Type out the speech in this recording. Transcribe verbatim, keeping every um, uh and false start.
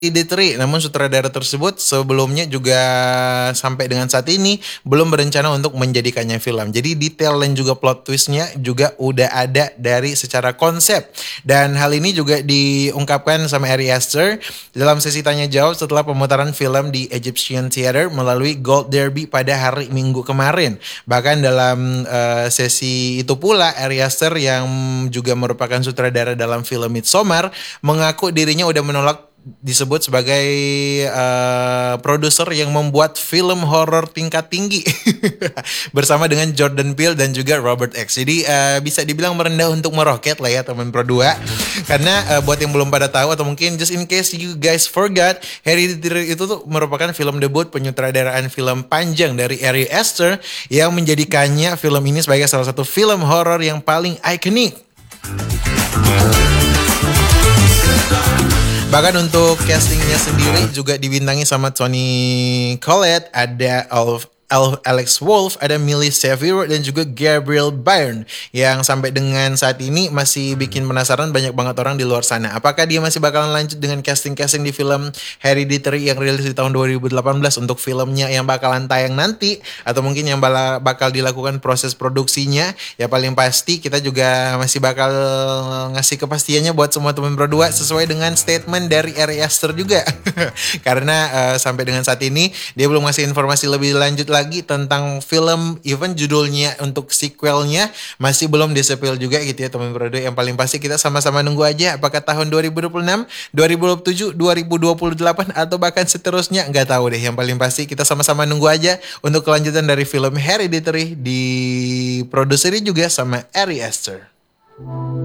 Hereditary, namun sutradara tersebut sebelumnya juga sampai dengan saat ini belum berencana untuk menjadikannya film. Jadi detail dan juga plot twistnya juga udah ada dari secara konsep. Dan hal ini juga diungkapkan sama Ari Aster dalam sesi tanya jawab setelah pemutaran film di Egyptian Theater melalui Gold Derby pada hari Minggu kemarin. Bahkan dalam uh, sesi itu pula Ari Aster yang juga merupakan sutradara dalam film Midsommar mengaku dirinya udah menolak disebut sebagai uh, produser yang membuat film horor tingkat tinggi bersama dengan Jordan Peele dan juga Robert X. Jadi uh, bisa dibilang merendah untuk meroket lah ya teman Pro dua. Karena uh, buat yang belum pada tahu atau mungkin just in case you guys forgot, Hereditary itu tuh merupakan film debut penyutradaraan film panjang dari Ari Aster yang menjadikannya film ini sebagai salah satu film horor yang paling ikonik. Bahkan untuk castingnya sendiri juga dibintangi sama Toni Collette, ada Alf Alex Wolff, ada Millie Severo dan juga Gabriel Byrne yang sampai dengan saat ini masih bikin penasaran banyak banget orang di luar sana. Apakah dia masih bakalan lanjut dengan casting-casting di film Hereditary yang rilis di tahun dua ribu delapan belas untuk filmnya yang bakalan tayang nanti, atau mungkin yang bakal dilakukan proses produksinya? Ya paling pasti kita juga masih bakal ngasih kepastiannya buat semua teman Pro dua sesuai dengan statement dari Ari Aster juga. Karena uh, sampai dengan saat ini dia belum ngasih informasi lebih lanjut lagi lagi tentang film, even judulnya untuk sequelnya masih belum disepil juga gitu ya teman Pro dua. Yang paling pasti kita sama-sama nunggu aja apakah tahun dua ribu dua puluh enam, dua ribu dua puluh tujuh, dua ribu dua puluh delapan atau bahkan seterusnya, nggak tahu deh. Yang paling pasti kita sama-sama nunggu aja untuk kelanjutan dari film Hereditary, diproduseri juga sama Ari Aster.